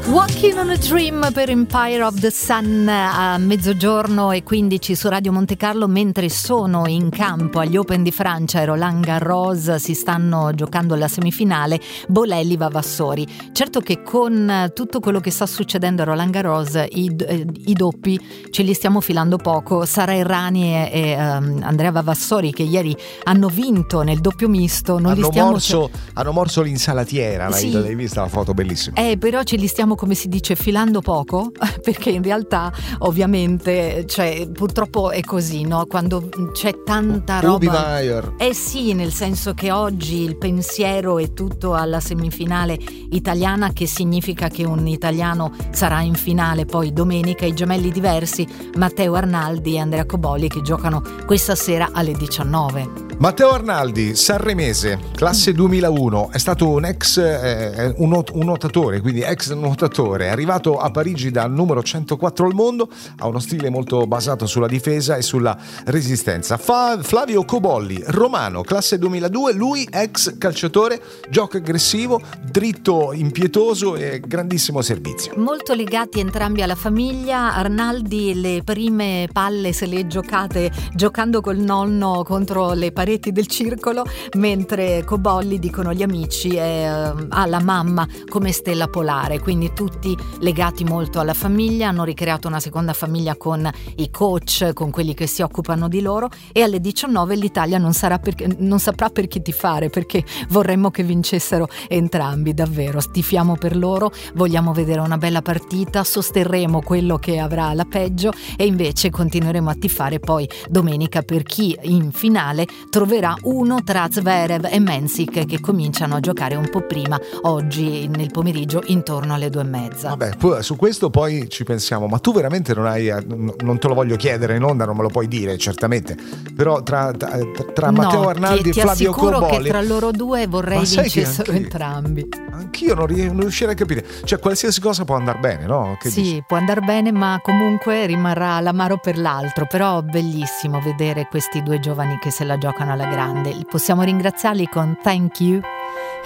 Walking on a Dream per Empire of the Sun a 12:15 su Radio Monte Carlo, mentre sono in campo agli Open di Francia e Roland Garros si stanno giocando la semifinale Bolelli-Vavassori. Certo che con tutto quello che sta succedendo a Roland Garros i doppi ce li stiamo filando poco. Sara Errani e Andrea Vavassori, che ieri hanno vinto nel doppio misto, hanno morso l'insalatiera. Sì. L'hai vista la foto, bellissima. Però ce li stiamo, come si dice, filando poco, perché in realtà ovviamente, cioè, purtroppo è così, no? Quando c'è tanta roba, sì, nel senso che oggi il pensiero è tutto alla semifinale italiana, che significa che un italiano sarà in finale poi domenica. I gemelli diversi, Matteo Arnaldi e Andrea Cobolli, che giocano questa sera alle 19. Matteo Arnaldi, sanremese, classe 2001, è stato un nuotatore, quindi ex nuotatore, è arrivato a Parigi dal numero 104 al mondo, ha uno stile molto basato sulla difesa e sulla resistenza. Flavio Cobolli, romano, classe 2002, lui ex calciatore, gioco aggressivo, dritto, impietoso e grandissimo servizio. Molto legati entrambi alla famiglia. Arnaldi le prime palle se le giocate giocando col nonno contro le pareti del circolo, mentre Cobolli, dicono gli amici, ha la mamma come stella polare, quindi tutti legati molto alla famiglia. Hanno ricreato una seconda famiglia con i coach, con quelli che si occupano di loro, e alle 19 l'Italia non saprà per chi tifare, perché vorremmo che vincessero entrambi. Davvero tifiamo per loro, vogliamo vedere una bella partita, sosterremo quello che avrà la peggio e invece continueremo a tifare poi domenica per chi in finale troverà uno tra Zverev e Mensik, che cominciano a giocare un po' prima oggi nel pomeriggio, intorno alle 2:30. Vabbè, su questo poi ci pensiamo, ma tu veramente non te lo voglio chiedere in onda, non me lo puoi dire certamente, però tra Matteo Arnaldi e Flavio Cobolli, ti assicuro che tra loro due vorrei vincessero entrambi. Anch'io non riuscirei a capire, cioè qualsiasi cosa può andare bene, no? Che sì, dici? può andare bene, ma comunque rimarrà l'amaro per l'altro. Però bellissimo vedere questi due giovani che se la giocano alla grande. Possiamo ringraziarli con Thank You.